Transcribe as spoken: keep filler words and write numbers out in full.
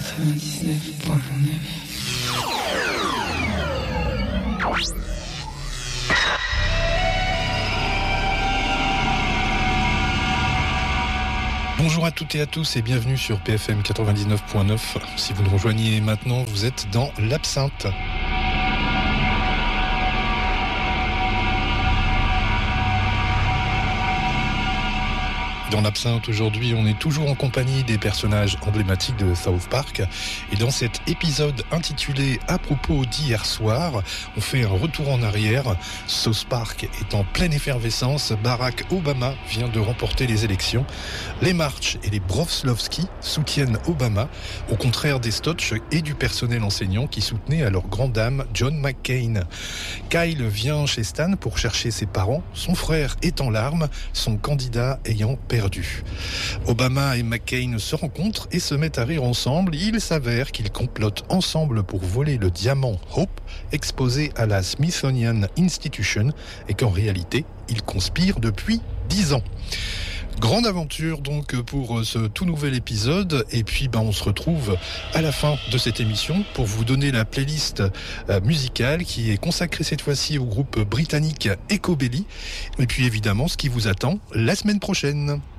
quatre-vingt-dix-neuf point neuf. Bonjour à toutes et à tous et bienvenue sur P F M quatre-vingt-dix-neuf point neuf. Si vous nous rejoignez maintenant, vous êtes dans l'Absinthe. Dans l'Absinthe, aujourd'hui, on est toujours en compagnie des personnages emblématiques de South Park. Et dans cet épisode intitulé « À propos d'hier soir », on fait un retour en arrière. South Park est en pleine effervescence. Barack Obama vient de remporter les élections. Les March et les Broflovski soutiennent Obama, au contraire des Stotch et du personnel enseignant qui soutenaient à leur grande dame John McCain. Kyle vient chez Stan pour chercher ses parents. Son frère est en larmes, son candidat ayant perdu. Obama et McCain se rencontrent et se mettent à rire ensemble. Il s'avère qu'ils complotent ensemble pour voler le diamant Hope exposé à la Smithsonian Institution et qu'en réalité, ils conspirent depuis dix ans. Grande aventure donc pour ce tout nouvel épisode et puis ben, on se retrouve à la fin de cette émission pour vous donner la playlist euh, musicale qui est consacrée cette fois-ci au groupe britannique Ecobelly et puis évidemment ce qui vous attend la semaine prochaine.